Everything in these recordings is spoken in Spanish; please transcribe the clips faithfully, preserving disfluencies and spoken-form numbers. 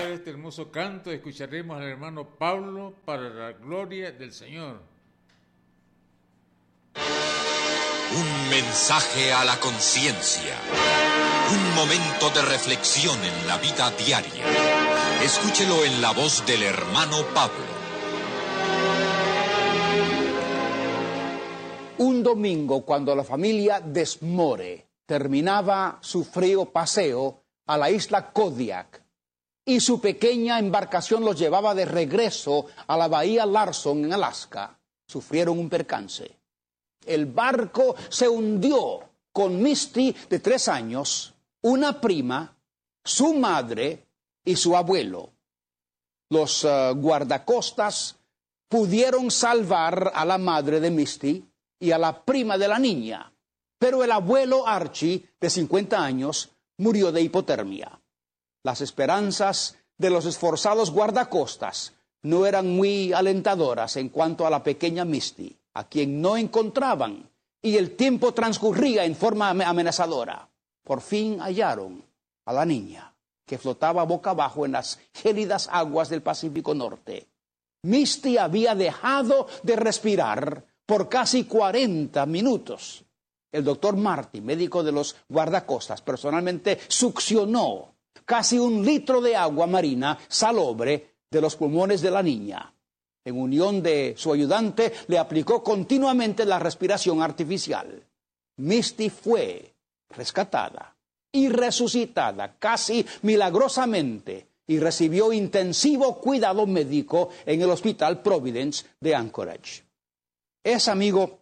escuchar este hermoso canto, escucharemos al hermano Pablo para la gloria del Señor. Un mensaje a la conciencia. Un momento de reflexión en la vida diaria. Escúchelo en la voz del hermano Pablo. Un domingo, cuando la familia Desmore terminaba su frío paseo a la isla Kodiak y su pequeña embarcación los llevaba de regreso a la bahía Larson en Alaska, sufrieron un percance. El barco se hundió con Misty de tres años, una prima, su madre y su abuelo. Los uh, guardacostas pudieron salvar a la madre de Misty y a la prima de la niña, pero el abuelo Archie, de cincuenta años, murió de hipotermia. Las esperanzas de los esforzados guardacostas no eran muy alentadoras en cuanto a la pequeña Misty, a quien no encontraban, y el tiempo transcurría en forma amenazadora. Por fin hallaron a la niña, que flotaba boca abajo en las gélidas aguas del Pacífico Norte. Misty había dejado de respirar por casi cuarenta minutos. El doctor Marty, médico de los guardacostas, personalmente succionó casi un litro de agua marina salobre de los pulmones de la niña. En unión de su ayudante, le aplicó continuamente la respiración artificial. Misty fue rescatada y resucitada casi milagrosamente y recibió intensivo cuidado médico en el Hospital Providence de Anchorage. Es, amigo,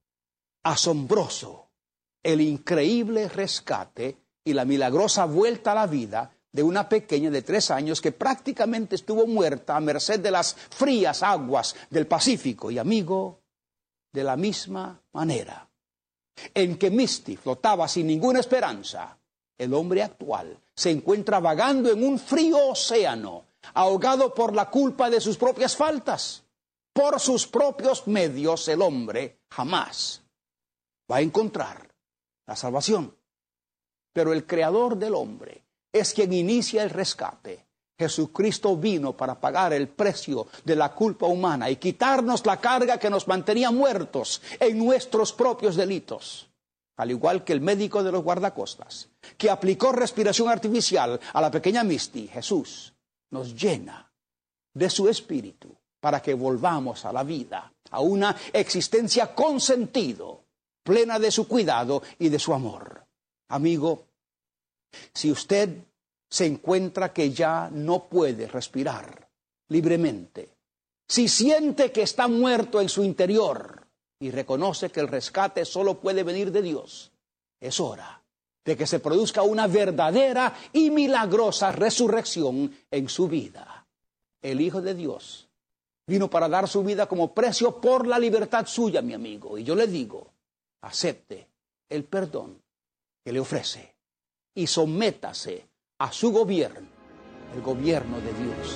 asombroso el increíble rescate y la milagrosa vuelta a la vida de una pequeña de tres años que prácticamente estuvo muerta a merced de las frías aguas del Pacífico. Y, amigo, de la misma manera en que Misty flotaba sin ninguna esperanza, el hombre actual se encuentra vagando en un frío océano, ahogado por la culpa de sus propias faltas. Por sus propios medios, el hombre jamás va a encontrar la salvación. Pero el creador del hombre es quien inicia el rescate. Jesucristo vino para pagar el precio de la culpa humana y quitarnos la carga que nos mantenía muertos en nuestros propios delitos. Al igual que el médico de los guardacostas, que aplicó respiración artificial a la pequeña Misty, Jesús nos llena de su espíritu para que volvamos a la vida, a una existencia con sentido, plena de su cuidado y de su amor. Amigo, si usted se encuentra que ya no puede respirar libremente, si siente que está muerto en su interior y reconoce que el rescate solo puede venir de Dios, es hora de que se produzca una verdadera y milagrosa resurrección en su vida. El Hijo de Dios vino para dar su vida como precio por la libertad suya, mi amigo. Y yo le digo, acepte el perdón que le ofrece y sométase a su gobierno, el gobierno de Dios.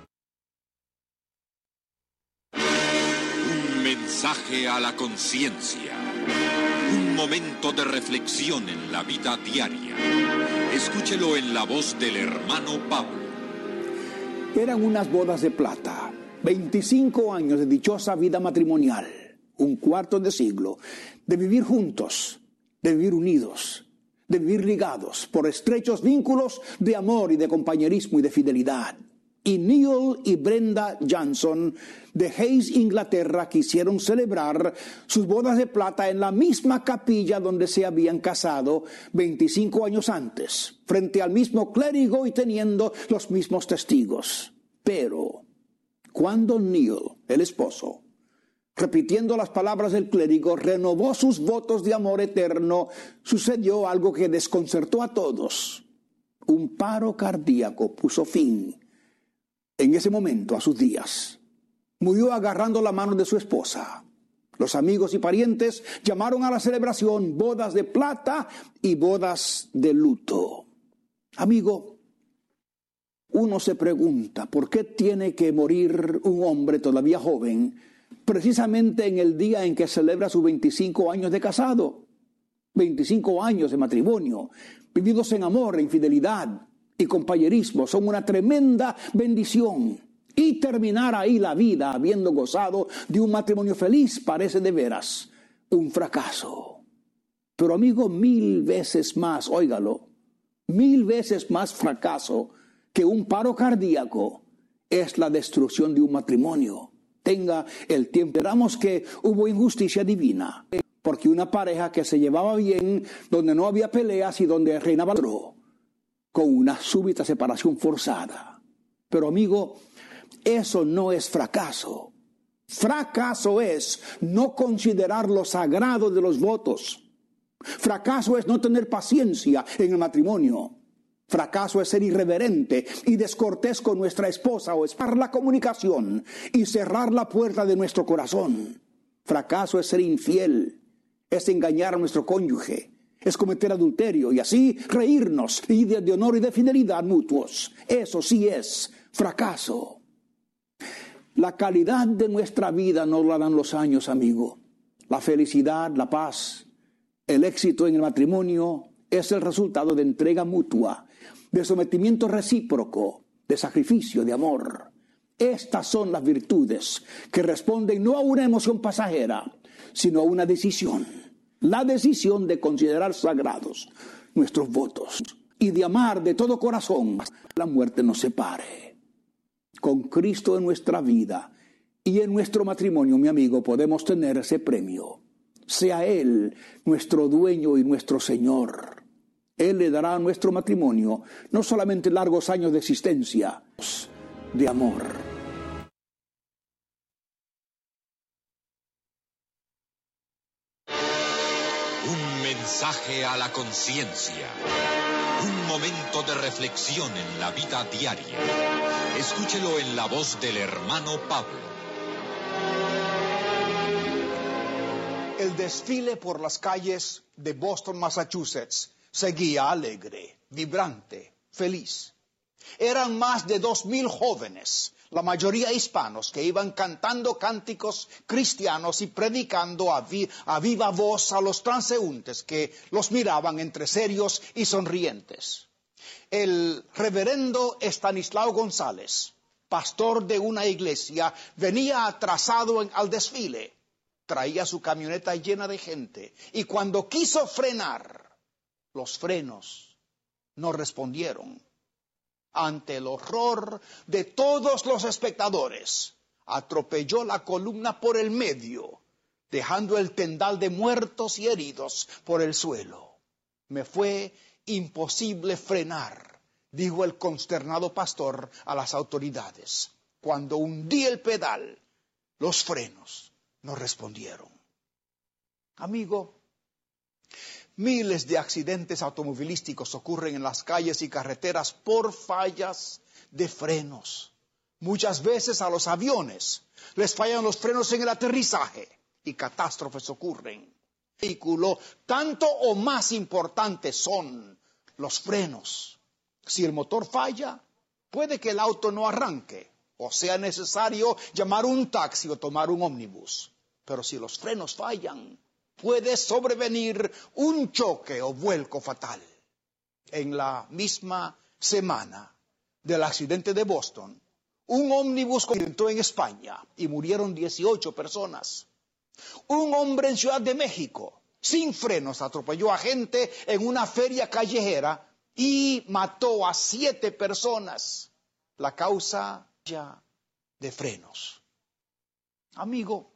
Un mensaje a la conciencia. Un momento de reflexión en la vida diaria. Escúchelo en la voz del hermano Pablo. Eran unas bodas de plata. veinticinco años de dichosa vida matrimonial, un cuarto de siglo, de vivir juntos, de vivir unidos, de vivir ligados por estrechos vínculos de amor y de compañerismo y de fidelidad. Y Neil y Brenda Johnson de Hayes, Inglaterra, quisieron celebrar sus bodas de plata en la misma capilla donde se habían casado veinticinco años antes, frente al mismo clérigo y teniendo los mismos testigos. Pero cuando Neil, el esposo, repitiendo las palabras del clérigo, renovó sus votos de amor eterno, sucedió algo que desconcertó a todos. Un paro cardíaco puso fin en ese momento a sus días. Murió agarrando la mano de su esposa. Los amigos y parientes llamaron a la celebración bodas de plata y bodas de luto. Amigo, uno se pregunta, ¿por qué tiene que morir un hombre todavía joven precisamente en el día en que celebra sus veinticinco años de casado? veinticinco años de matrimonio, vividos en amor, en fidelidad, y compañerismo son una tremenda bendición. Y terminar ahí la vida habiendo gozado de un matrimonio feliz parece de veras un fracaso. Pero amigo, mil veces más, óigalo, mil veces más fracaso que un paro cardíaco es la destrucción de un matrimonio. Tenga el tiempo. Esperamos que hubo injusticia divina, porque una pareja que se llevaba bien, donde no había peleas y donde reinaba el otro, con una súbita separación forzada. Pero amigo, eso no es fracaso. Fracaso es no considerar lo sagrado de los votos. Fracaso es no tener paciencia en el matrimonio. Fracaso es ser irreverente y descortés con nuestra esposa o esperar la comunicación y cerrar la puerta de nuestro corazón. Fracaso es ser infiel, es engañar a nuestro cónyuge, es cometer adulterio y así reírnos y de, de honor y de fidelidad mutuos. Eso sí es fracaso. La calidad de nuestra vida no la dan los años, amigo. La felicidad, la paz, el éxito en el matrimonio es el resultado de entrega mutua, de sometimiento recíproco, de sacrificio, de amor. Estas son las virtudes que responden no a una emoción pasajera, sino a una decisión. La decisión de considerar sagrados nuestros votos y de amar de todo corazón hasta que la muerte nos separe. Con Cristo en nuestra vida y en nuestro matrimonio, mi amigo, podemos tener ese premio. Sea Él nuestro dueño y nuestro Señor. Él le dará a nuestro matrimonio no solamente largos años de existencia, de amor. Un mensaje a la conciencia. Un momento de reflexión en la vida diaria. Escúchelo en la voz del hermano Pablo. El desfile por las calles de Boston, Massachusetts, seguía alegre, vibrante, feliz. Eran más de dos mil jóvenes, la mayoría hispanos, que iban cantando cánticos cristianos y predicando a, vi a viva voz a los transeúntes que los miraban entre serios y sonrientes. El reverendo Estanislao González, pastor de una iglesia, venía atrasado en, al desfile. Traía su camioneta llena de gente y cuando quiso frenar, los frenos no respondieron. Ante el horror de todos los espectadores, atropelló la columna por el medio, dejando el tendal de muertos y heridos por el suelo. Me fue imposible frenar, dijo el consternado pastor a las autoridades. Cuando hundí el pedal, los frenos no respondieron. Amigo, miles de accidentes automovilísticos ocurren en las calles y carreteras por fallas de frenos. Muchas veces a los aviones les fallan los frenos en el aterrizaje y catástrofes ocurren. El vehículo, tanto o más importantes son los frenos. Si el motor falla, puede que el auto no arranque o sea necesario llamar un taxi o tomar un ómnibus. Pero si los frenos fallan, puede sobrevenir un choque o vuelco fatal. En la misma semana del accidente de Boston, un ómnibus colapsó en España y murieron dieciocho personas. Un hombre en Ciudad de México, sin frenos, atropelló a gente en una feria callejera y mató a siete personas. La causa ya de frenos. Amigo,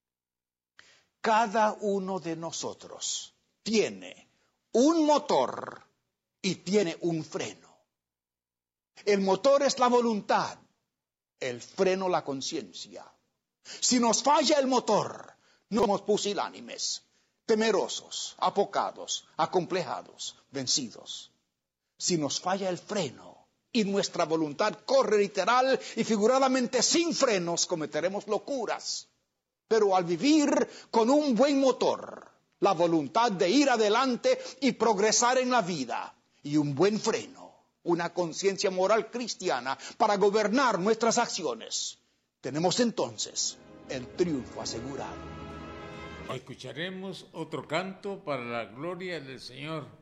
cada uno de nosotros tiene un motor y tiene un freno. El motor es la voluntad, el freno la conciencia. Si nos falla el motor, no somos pusilánimes, temerosos, apocados, acomplejados, vencidos. Si nos falla el freno y nuestra voluntad corre literal y figuradamente sin frenos, cometeremos locuras. Pero al vivir con un buen motor, la voluntad de ir adelante y progresar en la vida, y un buen freno, una conciencia moral cristiana para gobernar nuestras acciones, tenemos entonces el triunfo asegurado. Escucharemos otro canto para la gloria del Señor.